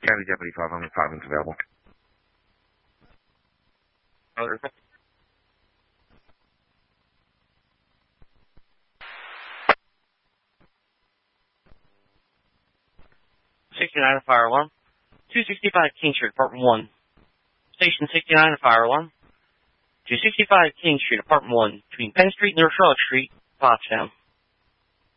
County Deputy 500, 5 minutes available. Other. 69 fire alarm. 265 King Street, Apartment 1. Station 69 fire alarm. 265 King Street, Apartment 1, between Penn Street and North Charlotte Street, Pottstown.